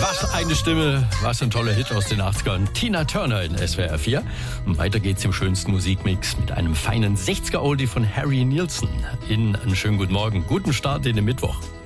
Was eine Stimme, was ein toller Hit aus den 80ern. Tina Turner in SWR 4. Und weiter geht's im schönsten Musikmix mit einem feinen 60er-Oldie von Harry Nilsson. Ihnen einen schönen guten Morgen, guten Start in den Mittwoch.